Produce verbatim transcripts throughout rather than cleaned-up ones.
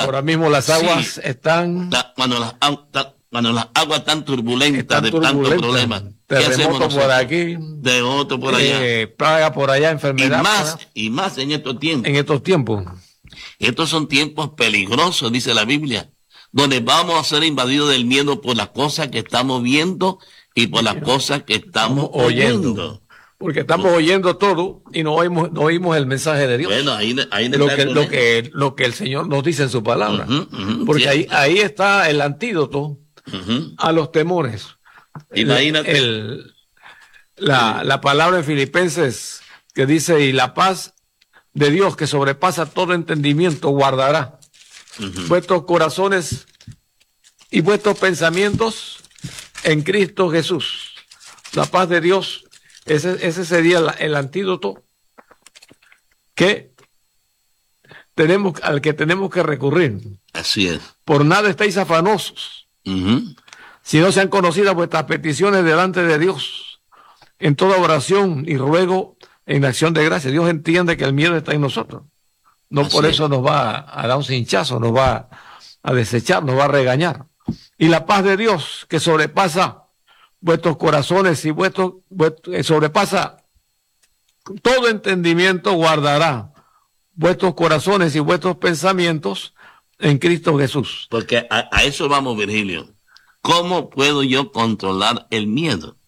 Ahora mismo las aguas sí, están... la, cuando, las, cuando las aguas están turbulentas, están de turbulentas. tantos problemas. Terremoto por aquí. De otro por allá. Eh, plaga por allá, enfermedad. Y más, y más en estos tiempos. En estos tiempos. Estos son tiempos peligrosos, dice la Biblia, donde vamos a ser invadidos del miedo por las cosas que estamos viendo y por las cosas que estamos, estamos oyendo. oyendo. Porque estamos oyendo todo y no oímos, no oímos el mensaje de Dios. Bueno, ahí, ahí lo, que, lo, que, lo que el Señor nos dice en su palabra. Uh-huh, uh-huh, Porque ahí, ahí está el antídoto uh-huh. a los temores. Imagínate. El, el, la, la palabra en Filipenses que dice, y la paz de Dios que sobrepasa todo entendimiento guardará uh-huh. vuestros corazones y vuestros pensamientos en Cristo Jesús. La paz de Dios. Ese, ese sería el, el antídoto que tenemos, al que tenemos que recurrir. Así es. Por nada estáis afanosos, uh-huh. si no sean conocidas vuestras peticiones delante de Dios, en toda oración y ruego en acción de gracia. Dios entiende que el miedo está en nosotros. No Así por eso es. Nos va a dar un cinchazo, nos va a desechar, nos va a regañar. Y la paz de Dios que sobrepasa vuestros corazones y vuestro, vuestro eh, sobrepasa todo entendimiento, guardará vuestros corazones y vuestros pensamientos en Cristo Jesús. Porque a, a eso vamos, Virgilio. ¿Cómo puedo yo controlar el miedo?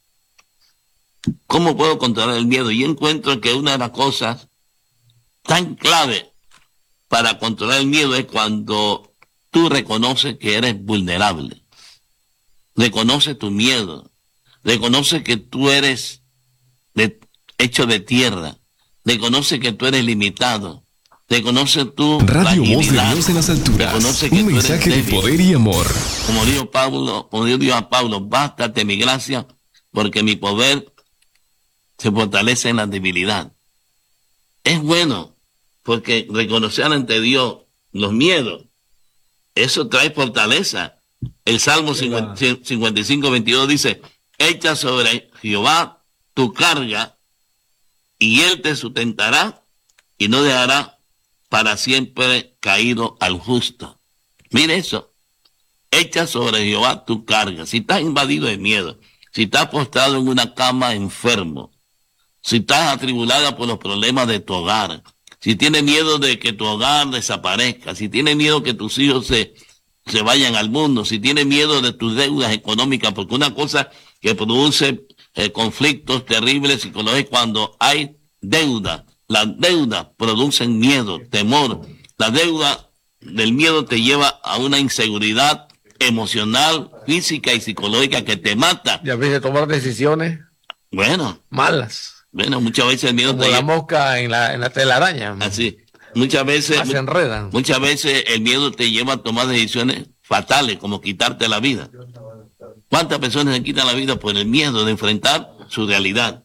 ¿Cómo puedo controlar el miedo? Y encuentro que una de las cosas tan clave para controlar el miedo es cuando tú reconoces que eres vulnerable. Reconoce tu miedo. Reconoce que tú eres de, hecho de tierra. Reconoce que tú eres limitado. Reconoce tu Radio Voz de Dios en las alturas. Un mensaje de poder y amor. Como dijo Pablo, como dijo a Pablo, bástate mi gracia, porque mi poder se fortalece en la debilidad. Es bueno, porque reconocer ante Dios los miedos, eso trae fortaleza. El Salmo cincuenta y cinco, veintidós dice, echa sobre Jehová tu carga, y él te sustentará, y no dejará para siempre caído al justo. Mire eso. Echa sobre Jehová tu carga. Si estás invadido de miedo, si estás postrado en una cama enfermo, si estás atribulada por los problemas de tu hogar, si tienes miedo de que tu hogar desaparezca, si tienes miedo que tus hijos se, se vayan al mundo, si tienes miedo de tus deudas económicas, porque una cosa que produce eh, conflictos terribles psicológicos cuando hay deuda. Las deudas producen miedo, temor. La deuda del miedo te lleva a una inseguridad emocional, física y psicológica que te mata. Y a veces tomar decisiones bueno, malas. Bueno, muchas veces el miedo como te la lleva... mosca en la, en la telaraña. Así. Muchas veces, se enredan. Muchas veces el miedo te lleva a tomar decisiones fatales, como quitarte la vida. ¿Cuántas personas se quitan la vida por el miedo de enfrentar su realidad?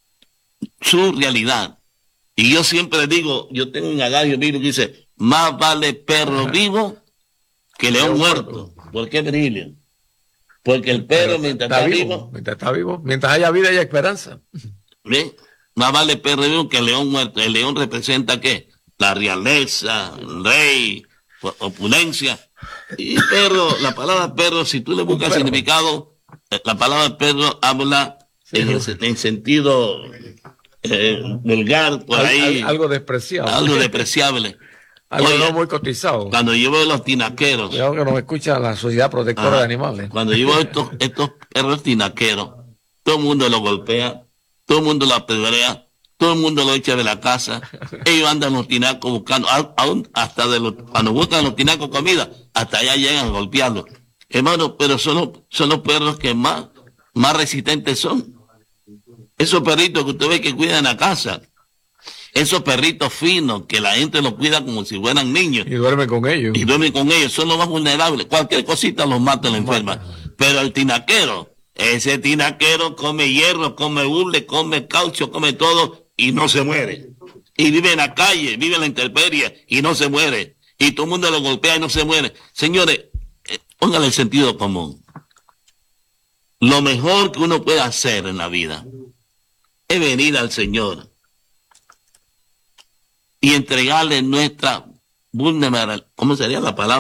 Su realidad. Y yo siempre digo, yo tengo un adagio bíblico que dice, más vale perro vivo que león muerto. ¿Por qué, Virgilio? Porque el perro Pero mientras está, está vivo, vivo, mientras está vivo, mientras haya vida hay esperanza. ¿Ven? Más vale perro vivo que el león muerto. El león representa ¿qué? La realeza, el rey, opulencia. Y perro, la palabra perro, si tú le buscas significado, la palabra perro habla sí, en, sí. en sentido eh, vulgar, por Al, ahí. Algo despreciable. Algo despreciable. Algo Oye, no muy cotizado. Cuando yo veo los tinaqueros. Cuidado que nos escucha la Sociedad Protectora ajá, de Animales. Cuando yo veo estos, estos perros tinaqueros, todo el mundo los golpea, todo el mundo los apedrea, todo el mundo lo echa de la casa. Ellos andan los tinacos buscando, aún hasta de los, cuando buscan los tinacos comida, hasta allá llegan a golpearlos. Hermano, pero son los, son los perros que más, más resistentes son. Esos perritos que usted ve que cuidan la casa. Esos perritos finos que la gente los cuida como si fueran niños. Y duerme con ellos. Y duerme con ellos. Son los más vulnerables. Cualquier cosita los mata, los enferma. Pero el tinaquero, ese tinaquero come hierro, come hule, come caucho, come todo y no se muere. Y vive en la calle, vive en la intemperie y no se muere. Y todo el mundo lo golpea y no se muere. Señores, eh, póngale el sentido común. Lo mejor que uno puede hacer en la vida es venir al Señor y entregarle nuestra vulnerabilidad, ¿cómo sería la palabra?